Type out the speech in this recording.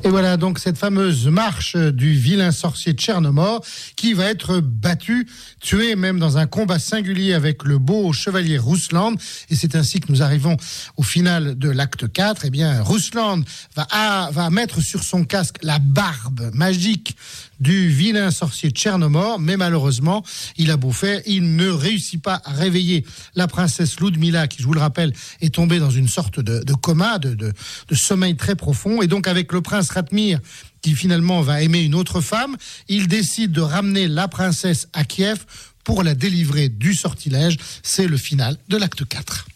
Et voilà donc cette fameuse marche du vilain sorcier Tchernomor qui va être battu, tué même dans un combat singulier avec le beau chevalier Rusland. Et c'est ainsi que nous arrivons au final de l'acte 4. Eh bien, Rusland va mettre sur son casque la barbe magique du vilain sorcier Tchernomor, mais malheureusement, il a beau faire, il ne réussit pas à réveiller la princesse Ludmila, qui, je vous le rappelle, est tombée dans une sorte de coma, de sommeil très profond. Et donc, avec le prince Ratmir, qui finalement va aimer une autre femme, il décide de ramener la princesse à Kiev pour la délivrer du sortilège. C'est le final de l'acte 4.